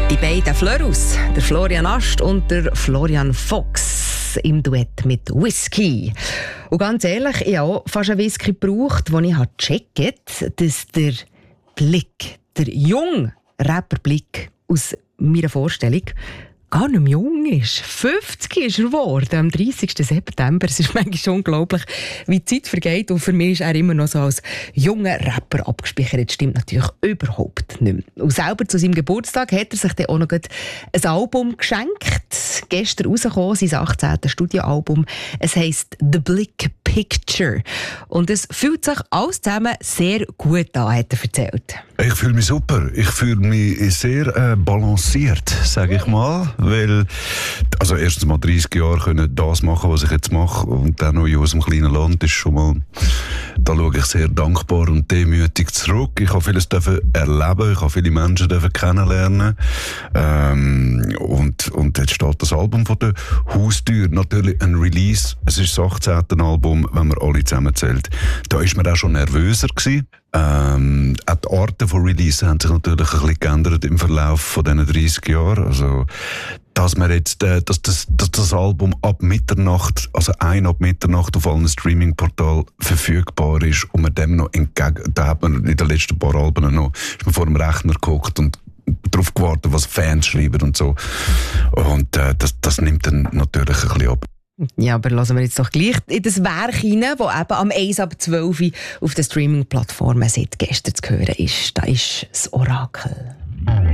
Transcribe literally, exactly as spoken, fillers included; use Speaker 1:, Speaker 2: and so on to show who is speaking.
Speaker 1: Die beiden Fleurus, der Florian Ast und der Florian Fox im Duett mit Whisky. Und ganz ehrlich, ich habe auch fast einen Whisky gebraucht, wo ich gecheckt habe, dass der Blick, der junge Rapper-Blick aus meiner Vorstellung gar nicht mehr jung ist. fünfzig ist er geworden, am dreißigsten September. Es ist manchmal unglaublich, wie die Zeit vergeht. Und für mich ist er immer noch so als junger Rapper abgespeichert. Das stimmt natürlich überhaupt nicht mehr. Und selber zu seinem Geburtstag hat er sich dann auch noch ein Album geschenkt. Gestern rausgekommen, sein achtzehntes Studioalbum. Es heisst «The Blick Picture». Und es fühlt sich alles zusammen sehr gut an, hat er erzählt.
Speaker 2: Ich fühle mich super. Ich fühle mich sehr äh, balanciert, sage ich mal. Weil, also erstens mal dreißig Jahre können das machen, was ich jetzt mache, und dann noch in unserem kleinen Land, ist schon mal, da schaue ich sehr dankbar und demütig zurück. Ich habe vieles dürfen erleben, ich habe viele Menschen dürfen kennenlernen. Ähm, und, und jetzt steht das Album vor der Haustür. Natürlich ein Release. Es ist das achtzehnte Album, wenn man alle zusammenzählt. Da ist man auch schon nervöser gewesen. Ähm, auch die Arten von Release haben sich natürlich ein bisschen geändert im Verlauf von diesen dreißig Jahren. Also, dass man jetzt, äh, dass das, dass das Album ab Mitternacht, also ein ab Mitternacht auf allen Streaming-Portalen verfügbar ist und man dem noch entgegen, da hat man in den letzten paar Alben noch, ist man vor dem Rechner geguckt und darauf gewartet, was Fans schreiben und so. Und äh, das, das nimmt dann natürlich ein bisschen ab.
Speaker 1: Ja, aber lassen wir jetzt doch gleich in das Werk rein, das eben am eins ab zwölf auf den Streaming-Plattformen seit gestern zu hören ist. Da ist das Orakel.